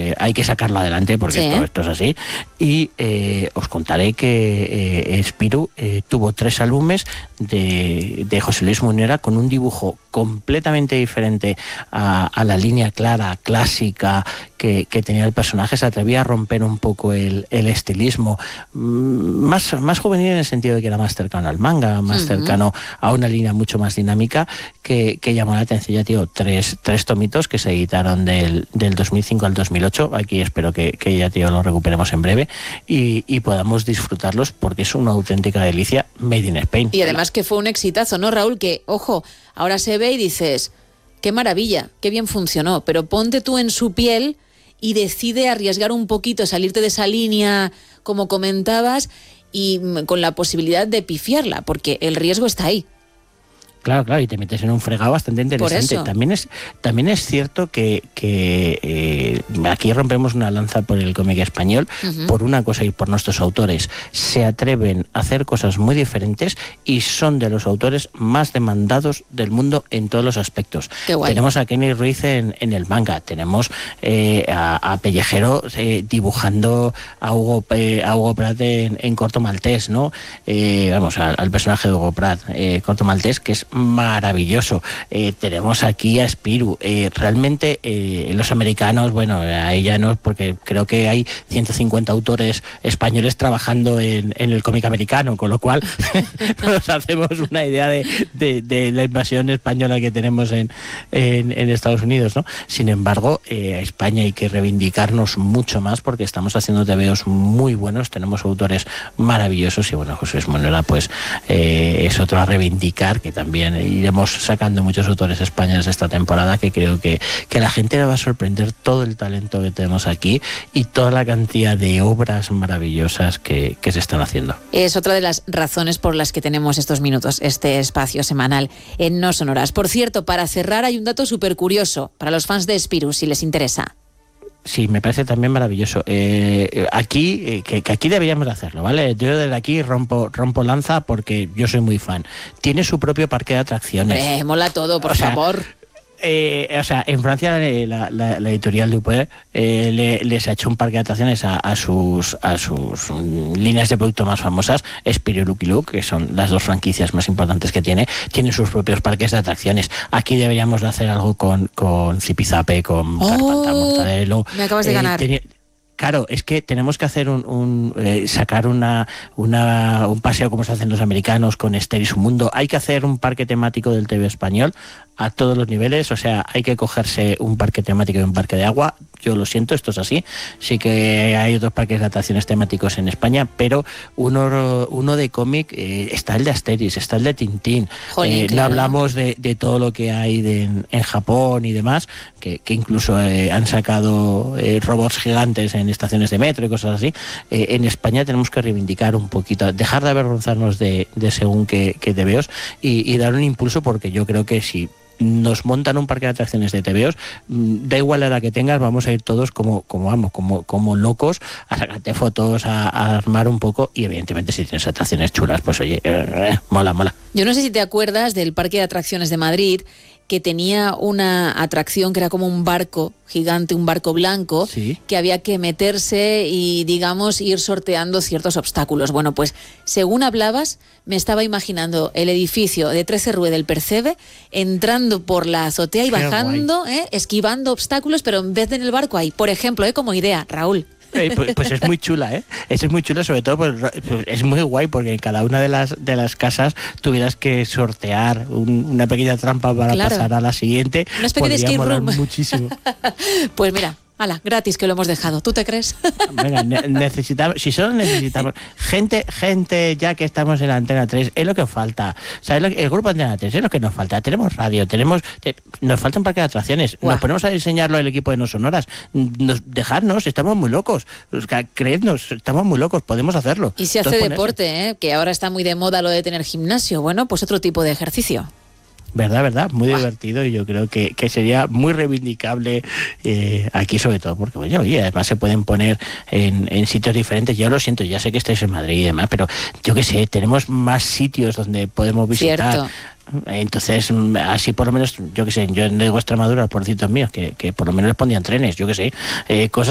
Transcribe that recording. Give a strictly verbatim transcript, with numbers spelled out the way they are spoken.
eh, hay que sacarlo adelante porque sí. esto, esto es así. Y eh, os contaré que eh, Espiru eh, tuvo tres álbumes de, de José Luis Munera con un dibujo completamente diferente a, a la línea clara, clásica que, que tenía el personaje. Se atrevía a romper un poco el, el estilismo, más, más juvenil en el sentido de que era más cercano al manga, más uh-huh. cercano a una línea mucho más dinámica que, que llamó la atención. Ya tío, tres, tres tomitos que se editaron del, del dos mil cinco al dos mil ocho. Aquí espero que, que ya tío lo recuperemos en breve y, y podamos disfrutarlos porque es una auténtica delicia made in Spain. Y además que fue un exitazo, ¿no, Raúl? Que, ojo, ahora se ve y dices, qué maravilla, qué bien funcionó, pero ponte tú en su piel y decide arriesgar un poquito, salirte de esa línea, como comentabas, y con la posibilidad de pifiarla, porque el riesgo está ahí. Claro, claro, y te metes en un fregado bastante interesante. También es, también es cierto que, que eh, aquí rompemos una lanza por el cómic español, uh-huh. por una cosa y por nuestros autores. Se atreven a hacer cosas muy diferentes y son de los autores más demandados del mundo en todos los aspectos. Qué guay. Tenemos a Kenny Ruiz en, en el manga, tenemos eh, a, a Pellejero eh, dibujando a Hugo, eh, a Hugo Pratt en, en Corto Maltés, ¿no? Eh, vamos, al, al personaje de Hugo Pratt, eh, Corto Maltés, que es maravilloso. Eh, tenemos aquí a Espiru. Eh, realmente eh, los americanos, bueno, a ella no, porque creo que hay ciento cincuenta autores españoles trabajando en, en el cómic americano, con lo cual nos hacemos una idea de, de, de la invasión española que tenemos en, en, en Estados Unidos, ¿no? Sin embargo, eh, a España hay que reivindicarnos mucho más porque estamos haciendo tebeos muy buenos, tenemos autores maravillosos y bueno, José Luis Munera pues eh, es otro a reivindicar, que también iremos sacando muchos autores españoles esta temporada, que creo que, que la gente le va a sorprender todo el talento que tenemos aquí y toda la cantidad de obras maravillosas que, que se están haciendo. Es otra de las razones por las que tenemos estos minutos, este espacio semanal en No Sonoras. Por cierto, para cerrar hay un dato súper curioso para los fans de Espiru, si les interesa. Sí, me parece también maravilloso. Eh, aquí, eh, que, que aquí deberíamos de hacerlo, ¿vale? Yo desde aquí rompo, rompo lanza porque yo soy muy fan. Tiene su propio parque de atracciones. Eh, mola todo, por o sea, favor. Eh, o sea, en Francia la, la, la editorial Dupont eh, le, les ha hecho un parque de atracciones a, a sus a sus um, líneas de producto más famosas, Espiru y Lucky Luke, que son las dos franquicias más importantes que tiene, tienen sus propios parques de atracciones. Aquí deberíamos de hacer algo con, con Zipizape, con oh, Carpanta, Mortadelo. Me acabas de eh, ganar. Ten- Claro, es que tenemos que hacer un, un eh, sacar una, una un paseo como se hacen los americanos con Esther y su mundo. Hay que hacer un parque temático del T V español a todos los niveles, o sea, hay que cogerse un parque temático y un parque de agua. Yo lo siento, esto es así. Sí que hay otros parques de atracciones temáticos en España, pero uno, uno de cómic, eh, está el de Asterix, está el de Tintín. Jolín, eh, claro. No hablamos de, de todo lo que hay de, en, en Japón y demás, que, que incluso eh, han sacado eh, robots gigantes en estaciones de metro y cosas así. Eh, en España tenemos que reivindicar un poquito, dejar de avergonzarnos de, de según qué, qué tebeos y, y dar un impulso, porque yo creo que si nos montan un parque de atracciones de tebeos, da igual la edad que tengas, vamos a ir todos como como vamos, como como locos a sacarte fotos, a, a armar un poco, y evidentemente si tienes atracciones chulas, pues oye, eh, eh, mola, mola. Yo no sé si te acuerdas del Parque de Atracciones de Madrid, que tenía una atracción que era como un barco gigante, un barco blanco, ¿sí? Que había que meterse y, digamos, ir sorteando ciertos obstáculos. Bueno, pues, según hablabas, me estaba imaginando el edificio de trece Rue del Percebe, entrando por la azotea y Qué bajando, ¿eh? Esquivando obstáculos, pero en vez de en el barco ahí. Por ejemplo, ¿eh? Como idea, Raúl. Eh, pues, pues es muy chula, ¿eh? Es muy chula, sobre todo, pues, es muy guay porque en cada una de las de las casas tuvieras que sortear un, una pequeña trampa para claro. pasar a la siguiente. Una especie de escape room. Muchísimo. Pues mira, ala, gratis que lo hemos dejado. ¿Tú te crees? Venga, ne- necesitamos, si solo necesitamos gente, gente ya que estamos en la Antena tres, es lo que falta. ¿Sabes? Lo que, el grupo Antena tres es lo que nos falta. Tenemos radio, tenemos, te, nos falta un parque de atracciones. Guau. Nos ponemos a diseñarlo el equipo de No Sonoras. Nos, dejadnos, estamos muy locos. Creednos, estamos muy locos, podemos hacerlo. Y se hace Entonces, deporte, ¿eh? Que ahora está muy de moda lo de tener gimnasio. Bueno, pues otro tipo de ejercicio. Verdad, verdad, muy Buah. divertido, y yo creo que, que sería muy reivindicable eh, aquí, sobre todo porque, bueno, oye, además se pueden poner en, en sitios diferentes. Yo lo siento, ya sé que estáis en Madrid y demás, pero yo qué sé, tenemos más sitios donde podemos visitar. Cierto. Entonces, así por lo menos, yo qué sé, yo en Extremadura, por cientos míos, que, que por lo menos les ponían trenes, yo qué sé, eh, cosas